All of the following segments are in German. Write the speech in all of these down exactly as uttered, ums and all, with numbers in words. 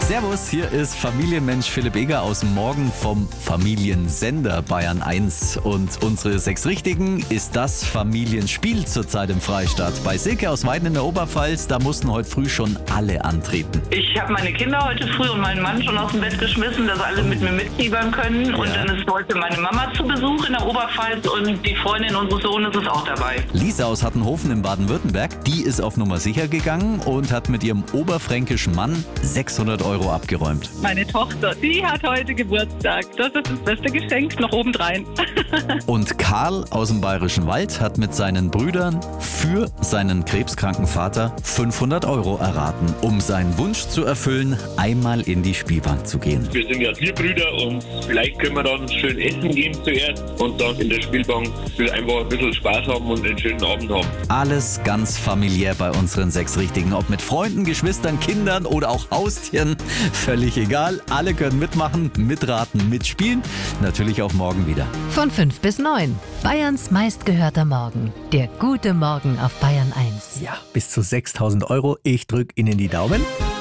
Servus, hier ist Familienmensch Philipp Eger aus dem Morgen vom Familiensender Bayern eins. Und unsere sechs Richtigen ist das Familienspiel zurzeit im Freistaat. Bei Silke aus Weiden in der Oberpfalz, da mussten heute früh schon alle antreten. Ich habe meine Kinder heute früh und meinen Mann schon aus dem Bett geschmissen, dass alle mit mir mitfiebern können. Ja. Und dann ist heute meine Mama zu Besuch in der Oberpfalz und die Freundin unseres Sohnes ist auch dabei. Lisa aus Hattenhofen in Baden-Württemberg, die ist auf Nummer sicher gegangen und hat mit ihrem oberfränkischen Mann sechshundert Euro abgeräumt. Meine Tochter, die hat heute Geburtstag. Das ist das beste Geschenk, noch obendrein. Und Karl aus dem Bayerischen Wald hat mit seinen Brüdern für seinen krebskranken Vater fünfhundert Euro erraten, um seinen Wunsch zu erfüllen, einmal in die Spielbank zu gehen. Wir sind ja vier Brüder und vielleicht können wir dann schön essen gehen zuerst und dann in der Spielbank einfach ein bisschen Spaß haben und einen schönen Abend haben. Alles ganz familiär bei unseren sechs Richtigen. Ob mit Freunden, Geschwistern, Kindern oder auch Haustieren. Völlig egal. Alle können mitmachen, mitraten, mitspielen. Natürlich auch morgen wieder. Von fünf bis neun. Bayerns meistgehörter Morgen. Der gute Morgen auf Bayern eins. Ja, bis zu sechstausend Euro. Ich drücke Ihnen die Daumen.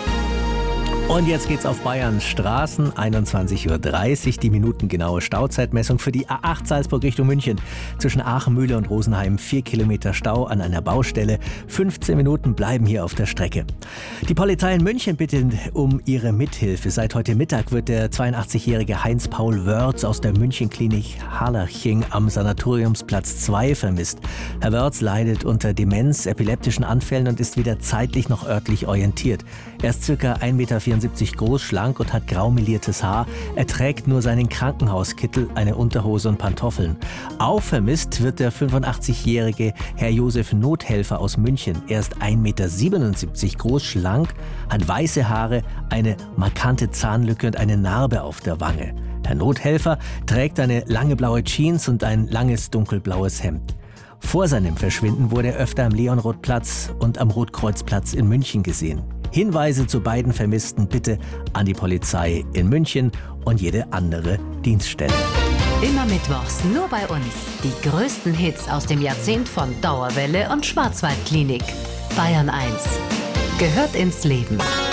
Und jetzt geht's auf Bayerns Straßen, einundzwanzig Uhr dreißig, die minutengenaue Stauzeitmessung für die A acht Salzburg Richtung München. Zwischen Aachen, Mühle und Rosenheim vier Kilometer Stau an einer Baustelle. fünfzehn Minuten bleiben hier auf der Strecke. Die Polizei in München bittet um ihre Mithilfe. Seit heute Mittag wird der zweiundachtzig-jährige Heinz-Paul Wörz aus der Münchenklinik Harlaching am Sanatoriumsplatz zwei vermisst. Herr Wörz leidet unter Demenz, epileptischen Anfällen und ist weder zeitlich noch örtlich orientiert. Er ist ca. ein Meter vierundsiebzig groß, schlank und hat grau meliertes Haar. Er trägt nur seinen Krankenhauskittel, eine Unterhose und Pantoffeln. Auch vermisst wird der fünfundachtzig-jährige Herr Josef Nothelfer aus München. Er ist ein Meter siebenundsiebzig groß, schlank, hat weiße Haare, eine markante Zahnlücke und eine Narbe auf der Wange. Herr Nothelfer trägt eine lange blaue Jeans und ein langes dunkelblaues Hemd. Vor seinem Verschwinden wurde er öfter am Leonrothplatz und am Rotkreuzplatz in München gesehen. Hinweise zu beiden Vermissten bitte an die Polizei in München und jede andere Dienststelle. Immer mittwochs nur bei uns. Die größten Hits aus dem Jahrzehnt von Dauerwelle und Schwarzwaldklinik. Bayern eins. Gehört ins Leben.